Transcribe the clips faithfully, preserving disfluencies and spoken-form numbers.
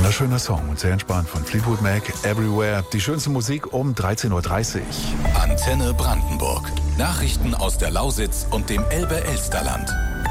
Wunderschöner Song und sehr entspannt von Fleetwood Mac, Everywhere. Die schönste Musik um dreizehn Uhr dreißig. Antenne Brandenburg. Nachrichten aus der Lausitz und dem Elbe-Elsterland.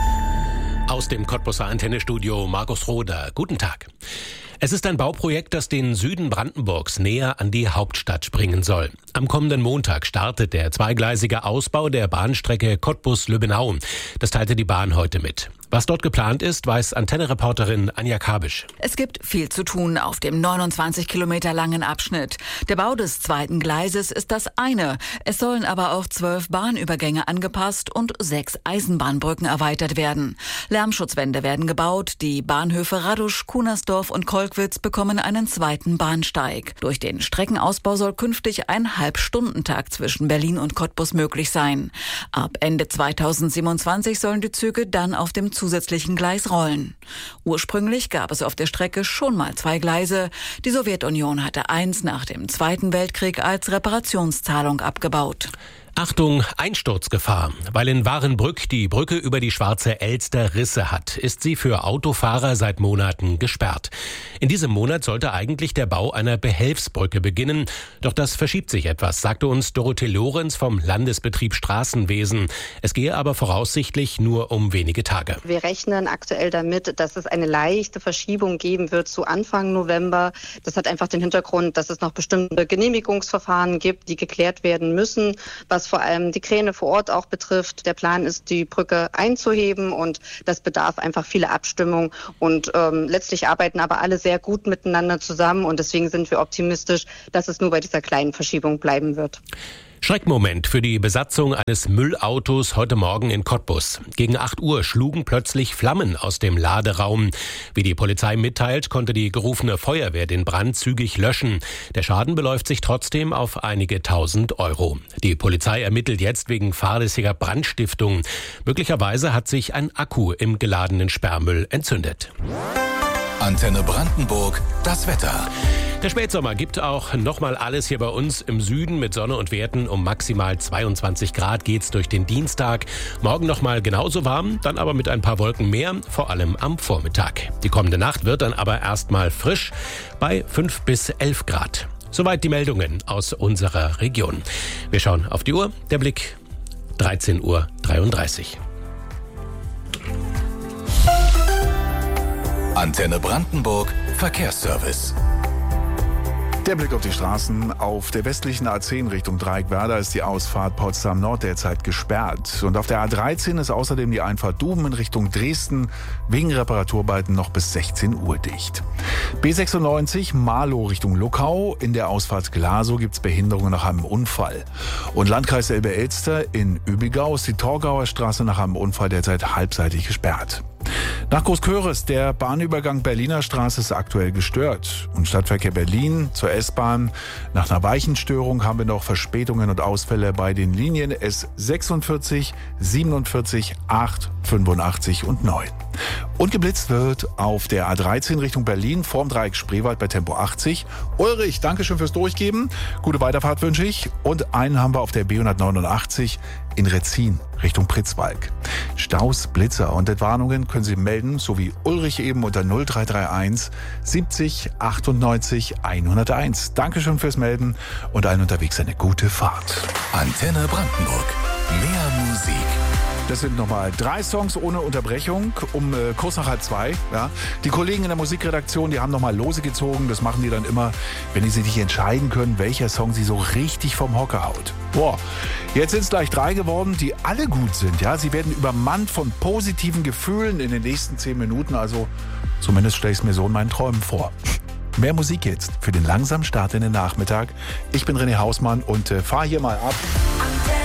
Aus dem Cottbuser Antennestudio Markus Roder. Guten Tag. Es ist ein Bauprojekt, das den Süden Brandenburgs näher an die Hauptstadt bringen soll. Am kommenden Montag startet der zweigleisige Ausbau der Bahnstrecke Cottbus-Lübbenau. Das teilte die Bahn heute mit. Was dort geplant ist, weiß Antenne-Reporterin Anja Kabisch. Es gibt viel zu tun auf dem neunundzwanzig Kilometer langen Abschnitt. Der Bau des zweiten Gleises ist das eine. Es sollen aber auch zwölf Bahnübergänge angepasst und sechs Eisenbahnbrücken erweitert werden. Lärmschutzwände werden gebaut. Die Bahnhöfe Radusch, Kunersdorf und Kolkwitz bekommen einen zweiten Bahnsteig. Durch den Streckenausbau soll künftig ein Halbstundentakt zwischen Berlin und Cottbus möglich sein. Ab Ende zweitausendsiebenundzwanzig sollen die Züge dann auf dem zusätzlichen Gleis rollen. Ursprünglich gab es auf der Strecke schon mal zwei Gleise. Die Sowjetunion hatte eins nach dem Zweiten Weltkrieg als Reparationszahlung abgebaut. Achtung, Einsturzgefahr. Weil in Warenbrück die Brücke über die Schwarze Elster Risse hat, ist sie für Autofahrer seit Monaten gesperrt. In diesem Monat sollte eigentlich der Bau einer Behelfsbrücke beginnen. Doch das verschiebt sich etwas, sagte uns Dorothee Lorenz vom Landesbetrieb Straßenwesen. Es gehe aber voraussichtlich nur um wenige Tage. Wir rechnen aktuell damit, dass es eine leichte Verschiebung geben wird zu Anfang November. Das hat einfach den Hintergrund, dass es noch bestimmte Genehmigungsverfahren gibt, die geklärt werden müssen, was vor allem die Kräne vor Ort auch betrifft. Der Plan ist, die Brücke einzuheben und das bedarf einfach vieler Abstimmung. Und ähm, letztlich arbeiten aber alle sehr gut miteinander zusammen und deswegen sind wir optimistisch, dass es nur bei dieser kleinen Verschiebung bleiben wird. Schreckmoment für die Besatzung eines Müllautos heute Morgen in Cottbus. Gegen acht Uhr schlugen plötzlich Flammen aus dem Laderaum. Wie die Polizei mitteilt, konnte die gerufene Feuerwehr den Brand zügig löschen. Der Schaden beläuft sich trotzdem auf einige tausend Euro. Die Polizei ermittelt jetzt wegen fahrlässiger Brandstiftung. Möglicherweise hat sich ein Akku im geladenen Sperrmüll entzündet. Antenne Brandenburg, das Wetter. Der Spätsommer gibt auch nochmal alles hier bei uns im Süden mit Sonne und Werten. Um maximal zweiundzwanzig Grad geht's durch den Dienstag. Morgen nochmal genauso warm, dann aber mit ein paar Wolken mehr, vor allem am Vormittag. Die kommende Nacht wird dann aber erstmal frisch bei fünf bis elf Grad. Soweit die Meldungen aus unserer Region. Wir schauen auf die Uhr. Der Blick dreizehn Uhr dreiunddreißig. Antenne Brandenburg, Verkehrsservice. Der Blick auf die Straßen. Auf der westlichen A zehn Richtung Dreieckwerder ist die Ausfahrt Potsdam Nord derzeit gesperrt. Und auf der A dreizehn ist außerdem die Einfahrt Duben in Richtung Dresden wegen Reparaturarbeiten noch bis sechzehn Uhr dicht. B sechsundneunzig Marlow Richtung Luckau. In der Ausfahrt Glasow gibt es Behinderungen nach einem Unfall. Und Landkreis Elbe-Elster in Übigau ist die Torgauer Straße nach einem Unfall derzeit halbseitig gesperrt. Nach Großköris, der Bahnübergang Berliner Straße ist aktuell gestört. Und Stadtverkehr Berlin zur S-Bahn. Nach einer Weichenstörung haben wir noch Verspätungen und Ausfälle bei den Linien S sechsundvierzig, siebenundvierzig, acht, fünfundachtzig und neun. Und geblitzt wird auf der A dreizehn Richtung Berlin vorm Dreieck Spreewald bei Tempo achtzig. Ulrich, Dankeschön fürs Durchgeben. Gute Weiterfahrt wünsche ich. Und einen haben wir auf der B hundertneunundachtzig in Retzin Richtung Pritzwalk. Staus, Blitzer und Entwarnungen können Sie melden, so wie Ulrich eben unter null drei drei eins siebzig achtundneunzig hunderteins. Dankeschön fürs Melden und allen unterwegs eine gute Fahrt. Antenne Brandenburg. Mehr Musik. Das sind nochmal drei Songs ohne Unterbrechung um äh, kurz nach halb zwei. Ja. Die Kollegen in der Musikredaktion, die haben nochmal Lose gezogen. Das machen die dann immer, wenn die sich nicht entscheiden können, welcher Song sie so richtig vom Hocker haut. Boah, jetzt sind es gleich drei geworden, die alle gut sind. Ja, sie werden übermannt von positiven Gefühlen in den nächsten zehn Minuten. Also zumindest stelle ich es mir so in meinen Träumen vor. Mehr Musik jetzt für den langsamen Start in den Nachmittag. Ich bin René Hausmann und äh, fahre hier mal ab.